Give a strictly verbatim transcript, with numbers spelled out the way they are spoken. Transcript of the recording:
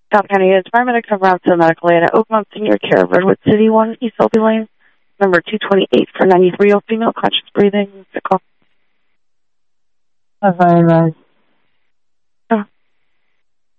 South County is paramedics have routes to medical aid at Oakmont Senior Care, Redwood City, one East Selby Lane, number two twenty-eight for ninety-three-year-old female, conscious breathing. Bye-bye.